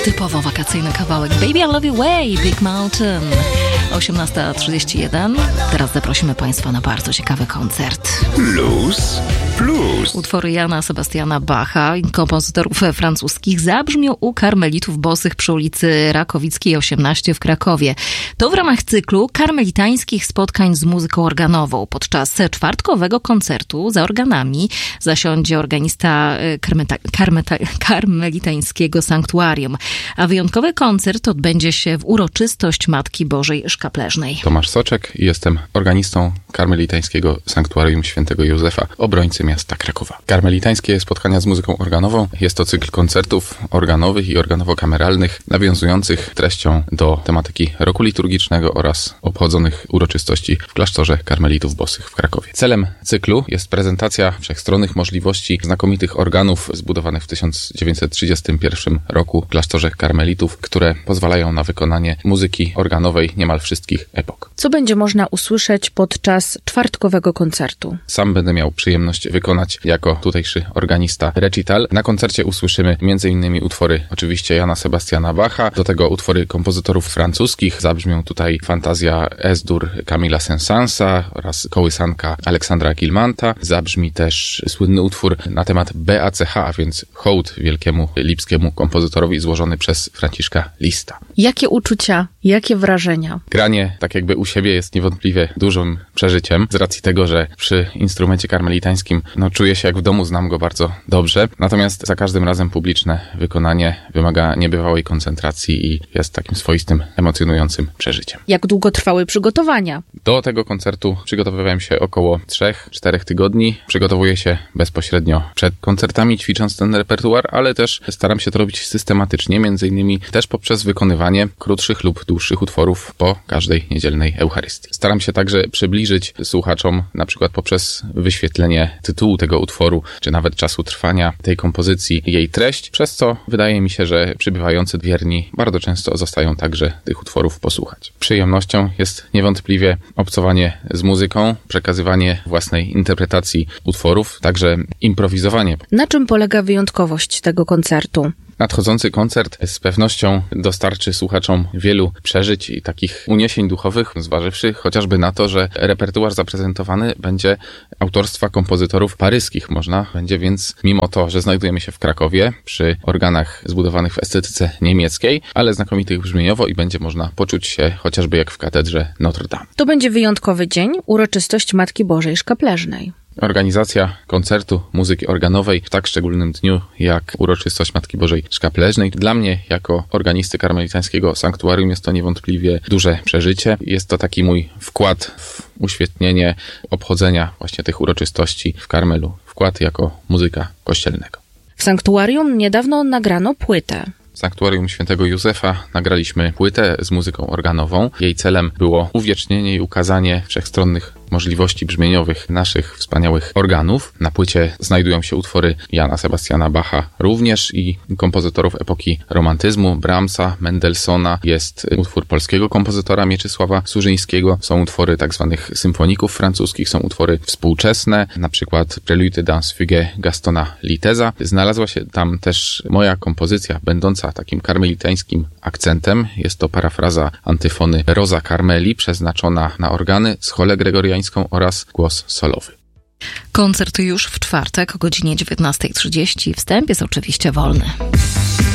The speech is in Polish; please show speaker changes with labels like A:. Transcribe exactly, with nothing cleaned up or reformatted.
A: Typowo wakacyjny kawałek Baby I Love You Way, Big Mountain. osiemnasta trzydzieści jeden. Teraz zaprosimy Państwa na bardzo ciekawy koncert.
B: Plus, plus.
A: Utwory Jana Sebastiana Bacha i kompozytorów francuskich zabrzmią u Karmelitów Bosych przy ulicy Rakowickiej osiemnaście w Krakowie. To w ramach cyklu karmelitańskich spotkań z muzyką organową. Podczas czwartkowego koncertu za organami zasiądzie organista karmeta, karmeta, karmelitańskiego sanktuarium. A wyjątkowy koncert odbędzie się w uroczystość Matki Bożej Szkapleżnej.
C: Tomasz Soczek, jestem organistą Karmelitańskiego Sanktuarium Świętego Józefa, obrońcy miasta Krakowa. Karmelitańskie spotkania z muzyką organową jest to cykl koncertów organowych i organowo-kameralnych nawiązujących treścią do tematyki roku liturgicznego oraz obchodzonych uroczystości w klasztorze Karmelitów Bosych w Krakowie. Celem cyklu jest prezentacja wszechstronnych możliwości znakomitych organów zbudowanych w tysiąc dziewięćset trzydziestym pierwszym roku w klasztorze Karmelitów, które pozwalają na wykonanie muzyki organowej niemal wszystkich epok.
D: Co będzie można usłyszeć podczas czwartkowego koncertu?
C: Sam będę miał przyjemność wykonać jako tutejszy organista recital. Na koncercie usłyszymy między innymi utwory oczywiście Jana Sebastiana Bacha, do tego utwory kompozytorów francuskich. Zabrzmią tutaj fantazja S-dur Camila Saint-Sansa oraz kołysanka Aleksandra Gilmanta. Zabrzmi też słynny utwór na temat B A C H, a więc hołd wielkiemu lipskiemu kompozytorowi złożony przez Franciszka Lista.
D: Jakie uczucia, jakie wrażenia?
C: Granie tak jakby u siebie jest niewątpliwie dużym przeżyciem, z racji tego, że przy instrumencie karmelitańskim no, czuję się jak w domu, znam go bardzo dobrze. Natomiast za każdym razem publiczne wykonanie wymaga niebywałej koncentracji i jest takim swoistym, emocjonującym przeżyciem.
D: Jak długo trwały przygotowania?
C: Do tego koncertu przygotowywałem się około trzech czterech tygodni. Przygotowuję się bezpośrednio przed koncertami, ćwicząc ten repertuar, ale też staram się to robić systematycznie, między innymi też poprzez wykonywanie krótszych lub dłuższych utworów po każdej niedzielnej Eucharystii. Staram się także przybliżyć słuchaczom, na przykład poprzez wyświetlenie tytułu tego utworu, czy nawet czasu trwania tej kompozycji, jej treść, przez co wydaje mi się, że przybywający wierni bardzo często zostają także tych utworów posłuchać. Przyjemnością jest niewątpliwie obcowanie z muzyką, przekazywanie własnej interpretacji utworów, także improwizowanie.
D: Na czym polega wyjątkowość tego koncertu?
C: Nadchodzący koncert z pewnością dostarczy słuchaczom wielu przeżyć i takich uniesień duchowych, zważywszy chociażby na to, że repertuar zaprezentowany będzie autorstwa kompozytorów paryskich. Można będzie więc, mimo to, że znajdujemy się w Krakowie, przy organach zbudowanych w estetyce niemieckiej, ale znakomitych brzmieniowo i będzie można poczuć się chociażby jak w katedrze Notre Dame.
D: To będzie wyjątkowy dzień, uroczystość Matki Bożej Szkapleżnej.
C: Organizacja koncertu muzyki organowej w tak szczególnym dniu jak uroczystość Matki Bożej Szkapleżnej dla mnie jako organisty karmelitańskiego sanktuarium jest to niewątpliwie duże przeżycie. Jest to taki mój wkład w uświetnienie obchodzenia właśnie tych uroczystości w Karmelu. Wkład jako muzyka kościelnego.
D: W sanktuarium niedawno nagrano płytę.
C: W Sanktuarium Świętego Józefa nagraliśmy płytę z muzyką organową. Jej celem było uwiecznienie i ukazanie wszechstronnych możliwości brzmieniowych naszych wspaniałych organów. Na płycie znajdują się utwory Jana Sebastiana Bacha również i kompozytorów epoki romantyzmu, Brahmsa, Mendelssohna. Jest utwór polskiego kompozytora Mieczysława Surzyńskiego. Są utwory tak zwanych symfoników francuskich, są utwory współczesne, na przykład Prelude dans fugue Gastona Liteza. Znalazła się tam też moja kompozycja, będąca takim karmelitańskim akcentem. Jest to parafraza antyfony Rosa Carmeli, przeznaczona na organy, scholę gregoriańską oraz głos solowy.
A: Koncert już w czwartek o godzinie dziewiętnasta trzydzieści. Wstęp jest oczywiście wolny.